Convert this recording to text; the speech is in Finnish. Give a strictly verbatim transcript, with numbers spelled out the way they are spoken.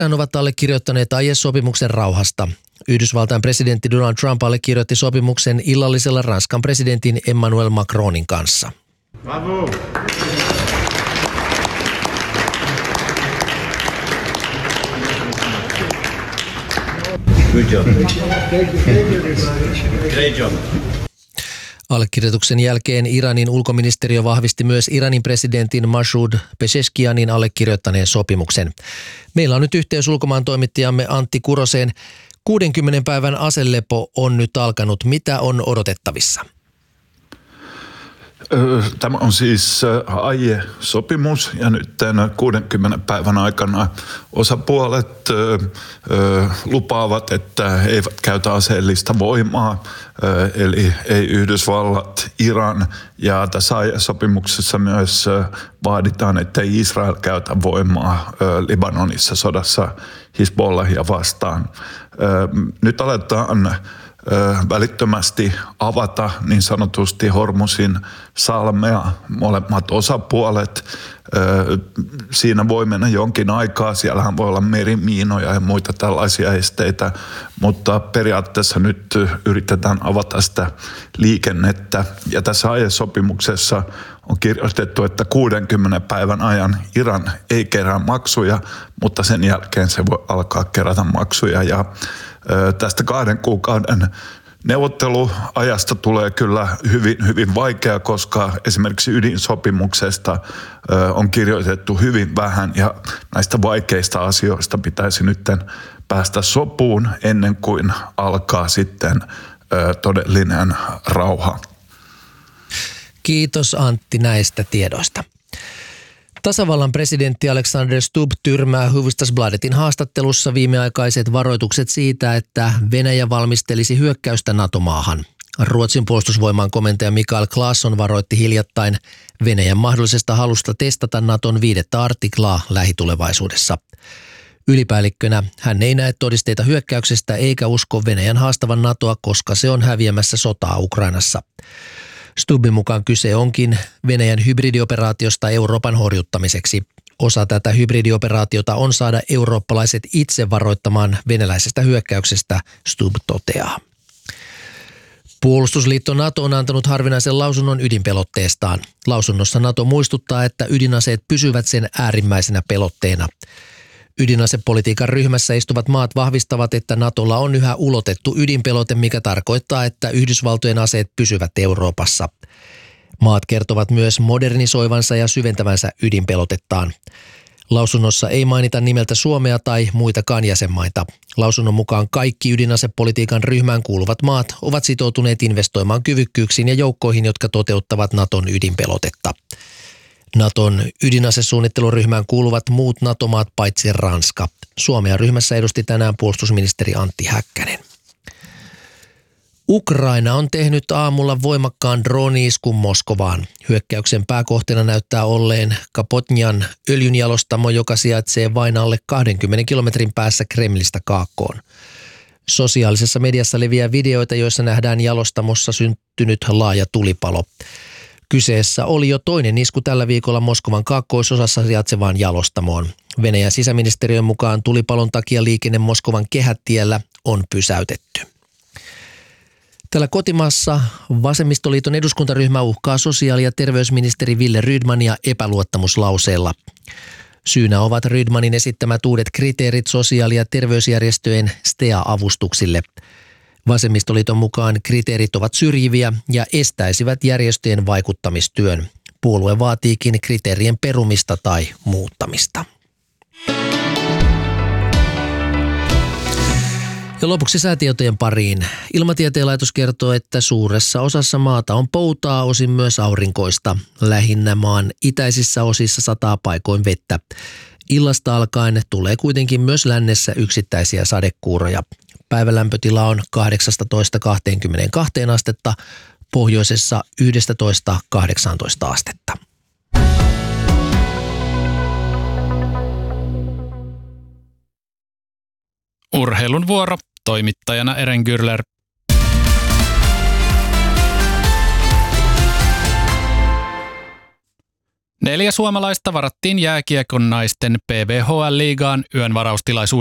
Iran ovat allekirjoittaneet aiesopimuksen rauhasta. Yhdysvaltain presidentti Donald Trump allekirjoitti sopimuksen illallisella Ranskan presidentin Emmanuel Macronin kanssa. Bravo! Good job. Great job. Allekirjoituksen jälkeen Iranin ulkoministeriö vahvisti myös Iranin presidentin Masoud Pezeshkianin allekirjoittaneen sopimuksen. Meillä on nyt yhteys ulkomaan toimittajamme Antti Kuroseen. kuudenkymmenen päivän aselepo on nyt alkanut. Mitä on odotettavissa? Tämä on siis aiesopimus ja nyt kuudenkymmenen päivän aikana osapuolet lupaavat, että eivät käytä aseellista voimaa, eli ei Yhdysvallat, Iran, ja tässä aiesopimuksessa myös vaaditaan, että ei Israel käytä voimaa Libanonissa sodassa Hizbollahia vastaan. Nyt aletaan välittömästi avata niin sanotusti Hormuzin salmea, molemmat osapuolet. Siinä voi mennä jonkin aikaa, siellähän voi olla merimiinoja ja muita tällaisia esteitä, mutta periaatteessa nyt yritetään avata sitä liikennettä. Ja tässä aiesopimuksessa on kirjoitettu, että kuudenkymmenen päivän ajan Iran ei kerää maksuja, mutta sen jälkeen se voi alkaa kerätä maksuja. Ja tästä kahden kuukauden neuvotteluajasta tulee kyllä hyvin, hyvin vaikea, koska esimerkiksi ydinsopimuksesta on kirjoitettu hyvin vähän ja näistä vaikeista asioista pitäisi nyt päästä sopuun ennen kuin alkaa sitten todellinen rauha. Kiitos Antti näistä tiedoista. Tasavallan presidentti Alexander Stubb tyrmää Hufvudstadsbladetin haastattelussa viimeaikaiset varoitukset siitä, että Venäjä valmistelisi hyökkäystä NATO-maahan. Ruotsin puolustusvoiman komentaja Mikael Claesson varoitti hiljattain Venäjän mahdollisesta halusta testata NATOn viidettä artiklaa lähitulevaisuudessa. Ylipäällikkönä hän ei näe todisteita hyökkäyksestä eikä usko Venäjän haastavan NATOa, koska se on häviämässä sotaa Ukrainassa. Stubbin mukaan kyse onkin Venäjän hybridioperaatiosta Euroopan horjuttamiseksi. Osa tätä hybridioperaatiota on saada eurooppalaiset itse varoittamaan venäläisestä hyökkäyksestä, Stubb toteaa. Puolustusliitto NATO on antanut harvinaisen lausunnon ydinpelotteestaan. Lausunnossa NATO muistuttaa, että ydinaseet pysyvät sen äärimmäisenä pelotteena. Ydinasepolitiikan ryhmässä istuvat maat vahvistavat, että NATOlla on yhä ulotettu ydinpelote, mikä tarkoittaa, että Yhdysvaltojen aseet pysyvät Euroopassa. Maat kertovat myös modernisoivansa ja syventävänsä ydinpelotettaan. Lausunnossa ei mainita nimeltä Suomea tai muitakaan jäsenmaita. Lausunnon mukaan kaikki ydinasepolitiikan ryhmään kuuluvat maat ovat sitoutuneet investoimaan kyvykkyyksiin ja joukkoihin, jotka toteuttavat NATOn ydinpelotetta. NATOn ydinasesuunnitteluryhmään kuuluvat muut NATO-maat paitsi Ranska. Suomea ryhmässä edusti tänään puolustusministeri Antti Häkkänen. Ukraina on tehnyt aamulla voimakkaan drone-iskun Moskovaan. Hyökkäyksen pääkohteena näyttää olleen Kapotnjan öljynjalostamo, joka sijaitsee vain alle kaksikymmentä kilometrin päässä Kremlistä kaakkoon. Sosiaalisessa mediassa leviää videoita, joissa nähdään jalostamossa syntynyt laaja tulipalo. Kyseessä oli jo toinen isku tällä viikolla Moskovan kaakkoisosassa sijaitsevaan jalostamoon. Venäjän sisäministeriön mukaan tulipalon takia liikenne Moskovan kehätiellä on pysäytetty. Tällä kotimaassa Vasemmistoliiton eduskuntaryhmä uhkaa sosiaali- ja terveysministeri Wille Rydmania epäluottamuslauseella. Syynä ovat Rydmanin esittämät uudet kriteerit sosiaali- ja terveysjärjestöjen S T E A-avustuksille. Vasemmistoliiton mukaan kriteerit ovat syrjiviä ja estäisivät järjestöjen vaikuttamistyön. Puolue vaatiikin kriteerien perumista tai muuttamista. Ja lopuksi säätietojen pariin. Ilmatieteen laitos kertoo, että suuressa osassa maata on poutaa, osin myös aurinkoista. Lähinnä maan itäisissä osissa sataa paikoin vettä. Illasta alkaen tulee kuitenkin myös lännessä yksittäisiä sadekuuroja. Päivälämpötila on kahdeksasta kaksikymmentäkaksi astetta, pohjoisessa yksitoista kahdeksantoista astetta. Urheilun vuoro, toimittajana Eren Gürler. Neljä suomalaista varattiin jääkiekon naisten P V H L-liigaan yön varaustilaisuudessa